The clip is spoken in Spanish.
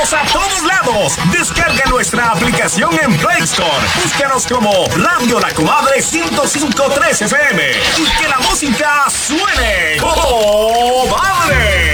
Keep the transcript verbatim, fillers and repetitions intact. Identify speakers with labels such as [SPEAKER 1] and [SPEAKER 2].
[SPEAKER 1] Síguenos a todos lados. Descarga nuestra aplicación en Play Store. Búscanos como Radio La Comadre ciento cinco punto tres F M. Y que la música